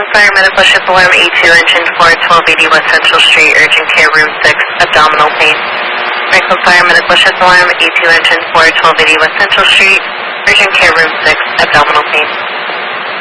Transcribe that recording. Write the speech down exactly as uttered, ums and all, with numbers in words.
Fire Medical Shift Alarm E two, Engine four, twelve eighty West Central Street, Urgent Care Room six, Abdominal Pain. Franklin Fire Medical Shift Alarm E two, Engine four, twelve eighty West Central Street, Urgent Care Room six, Abdominal Pain.